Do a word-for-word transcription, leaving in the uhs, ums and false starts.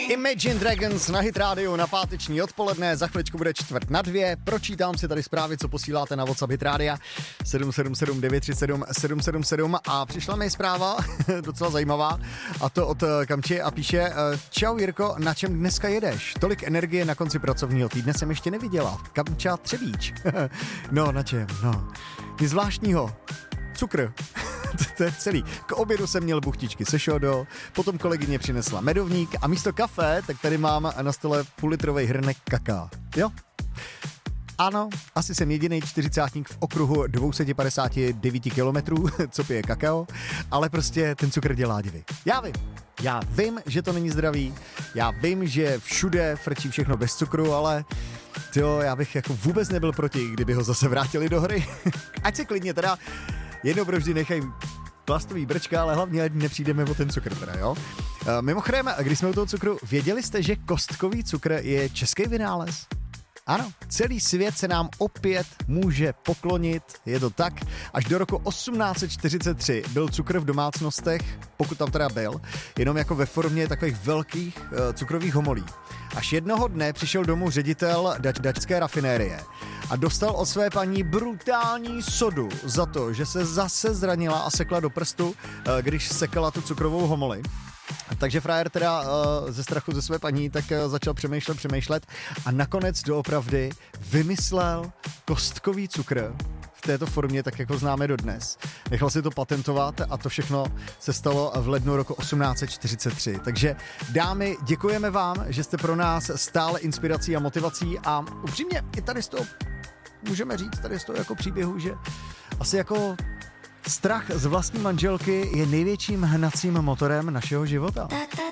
Imagine Dragons na Hit Radio na páteční odpoledne, za chviličku bude čtvrt na dvě, pročítám si tady zprávy, co posíláte na WhatsApp Hit Radia sedm sedm sedm devět tři sedm sedm sedm sedm a přišla mi zpráva, docela zajímavá, a to od Kamči a píše: čau Jirko, na čem dneska jedeš? Tolik energie na konci pracovního týdne jsem ještě neviděla. Kamča Třebíč. No, na čem? No. Nic zvláštního. Cukr. To je celý. K obědu jsem měl buchtičky se šodo, potom kolegyně přinesla medovník a místo kafe, tak tady mám na stole půllitrový hrnek kaká. Jo? Ano, asi jsem jediný čtyřicátník v okruhu dvě stě padesát devět kilometrů, co pije kakao, ale prostě ten cukr dělá divy. Já vím. Já vím, že to není zdravý, já vím, že všude frčí všechno bez cukru, ale jo, já bych jako vůbec nebyl proti, kdyby ho zase vrátili do hry. Ať se klidně teda jednou provždy nechají plastový brčka, ale hlavně nepřijdeme o ten cukr teda, jo. E, mimochodem, když jsme u toho cukru, věděli jste, že kostkový cukr je český vynález? Ano, celý svět se nám opět může poklonit, je to tak. Až do roku osmnáct set čtyřicet tři byl cukr v domácnostech, pokud tam teda byl, jenom jako ve formě takových velkých uh, cukrových homolí. Až jednoho dne přišel domů ředitel dač, dačské rafinérie a dostal od své paní brutální sodu za to, že se zase zranila a sekla do prstu, uh, když sekala tu cukrovou homoli. Takže frajer teda uh, ze strachu ze své paní tak uh, začal přemýšlet, přemýšlet a nakonec doopravdy vymyslel kostkový cukr v této formě, tak jako známe dodnes. Nechal si to patentovat a to všechno se stalo v lednu roku osmnáct set čtyřicet tři. Takže dámy, děkujeme vám, že jste pro nás stále inspirací a motivací a upřímně i tady z toho můžeme říct, tady z toho jako příběhu, že asi jako strach z vlastní manželky je největším hnacím motorem našeho života.